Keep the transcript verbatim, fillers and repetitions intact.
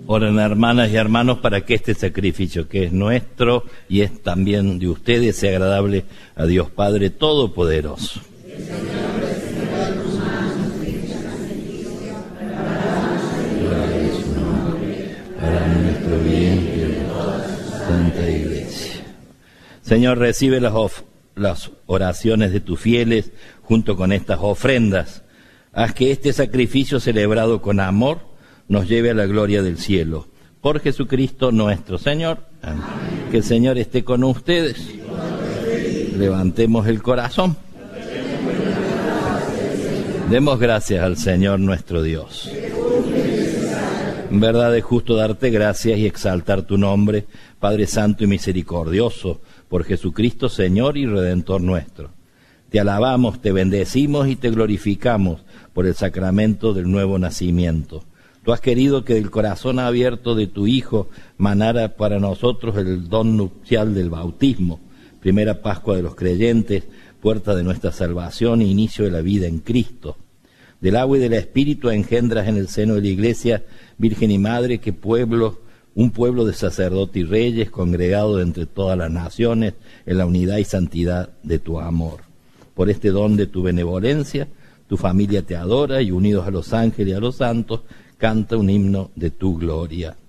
Oren, hermanas y hermanos, para que este sacrificio que es nuestro y es también de ustedes sea agradable a Dios Padre Todopoderoso. Para nuestro bien y el de toda su Santa Iglesia. Señor, recibe las, of- las oraciones de tus fieles junto con estas ofrendas. Haz que este sacrificio celebrado con amor nos lleve a la gloria del cielo. Por Jesucristo nuestro Señor. Amén. Amén. Que el Señor esté con ustedes. Levantemos el corazón. Demos gracias al Señor nuestro Dios. En verdad es justo darte gracias y exaltar tu nombre, Padre Santo y Misericordioso, por Jesucristo Señor y Redentor nuestro. Te alabamos, te bendecimos y te glorificamos por el sacramento del nuevo nacimiento. Tú has querido que del corazón abierto de tu Hijo manara para nosotros el don nupcial del bautismo, primera Pascua de los creyentes, puerta de nuestra salvación e inicio de la vida en Cristo. Del agua y del Espíritu engendras en el seno de la Iglesia, Virgen y Madre, que pueblo, un pueblo de sacerdotes y reyes, congregado entre todas las naciones, en la unidad y santidad de tu amor. Por este don de tu benevolencia, tu familia te adora y unidos a los ángeles y a los santos, canta un himno de tu gloria.